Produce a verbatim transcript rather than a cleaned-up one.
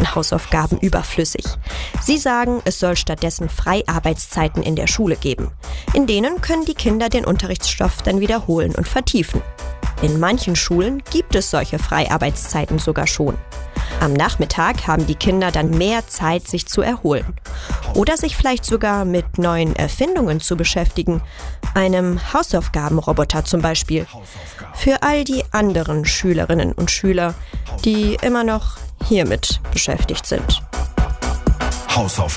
sogenannten Hausaufgaben überflüssig. Sie sagen, es soll stattdessen Freiarbeitszeiten in der Schule geben. In denen können die Kinder den Unterrichtsstoff dann wiederholen und vertiefen. In manchen Schulen gibt es solche Freiarbeitszeiten sogar schon. Am Nachmittag haben die Kinder dann mehr Zeit, sich zu erholen. Oder sich vielleicht sogar mit neuen Erfindungen zu beschäftigen. Einem Hausaufgabenroboter zum Beispiel. Für all die anderen Schülerinnen und Schüler, die immer noch hiermit beschäftigt sind. Hausaufgaben.